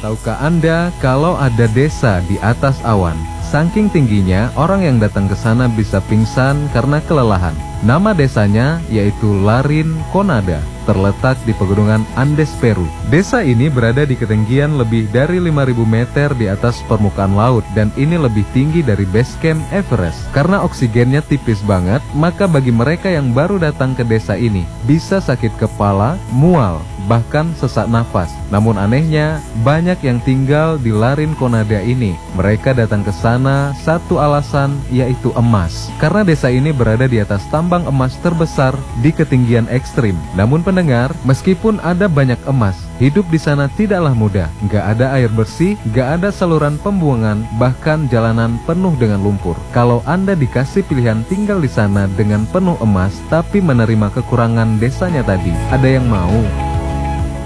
Tahukah Anda kalau ada desa di atas awan? Saking tingginya, orang yang datang ke sana bisa pingsan karena kelelahan. Nama desanya yaitu Larin Conada, terletak di pegunungan Andes, Peru. Desa ini berada di ketinggian lebih dari 5.000 meter di atas permukaan laut, dan ini lebih tinggi dari base camp Everest. Karena oksigennya tipis banget, maka bagi mereka yang baru datang ke desa ini, bisa sakit kepala, mual, bahkan sesak nafas. Namun anehnya, banyak yang tinggal di Larin Conada ini. Mereka datang ke sana satu alasan, yaitu emas. Karena desa ini berada di atas tambang emas terbesar di ketinggian ekstrim. Namun pendengar, meskipun ada banyak emas, hidup di sana tidaklah mudah. Nggak ada air bersih, nggak ada saluran pembuangan, bahkan jalanan penuh dengan lumpur. Kalau Anda dikasih pilihan tinggal di sana dengan penuh emas, tapi menerima kekurangan desanya tadi, ada yang mau?